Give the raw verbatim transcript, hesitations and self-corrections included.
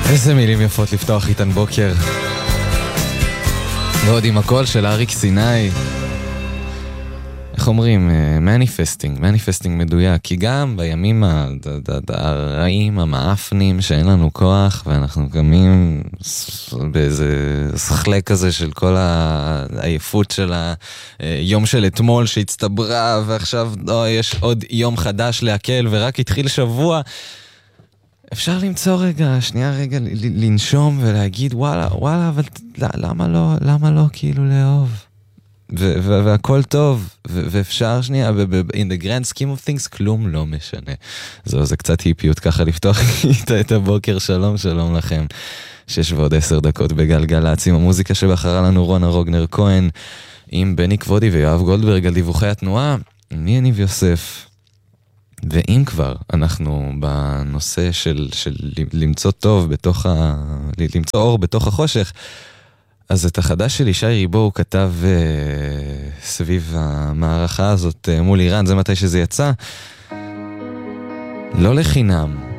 איזה מילים יפות לפתוח איתן בוקר. ועוד עם הקול של אריק סיני. איך אומרים? מניפסטינג, מניפסטינג מדויק. כי גם בימים הרעים, המאפנים, שאין לנו כוח, ואנחנו קמים באיזה שחלק כזה של כל העייפות של היום של אתמול שהצטברה, ועכשיו לא, יש עוד יום חדש להקל, ורק התחיל שבוע. אפשר למצוא רגע, שנייה רגע, לנשום ולהגיד, וואלה, וואלה, אבל למה לא, למה לא כאילו לאהוב? והכל טוב, ואפשר שנייה, in the grand scheme of things, כלום לא משנה. זו, זה קצת היפיות ככה לפתוח איתה את הבוקר. שלום, שלום לכם. שש ועוד עשר דקות בגלגלצ, עם המוזיקה שבחרה לנו רונה רוגנר כהן, עם בני כבודי ויואב גולדברג על דיווחי התנועה. אני יניב יוסף. ואם כבר אנחנו בנושא של, של למצוא טוב בתוך ה... למצוא אור בתוך החושך, אז את החדש של ישי ריבו הוא כתב uh, סביב המערכה הזאת uh, מול איראן, זה מתי שזה יצא. לא לחינם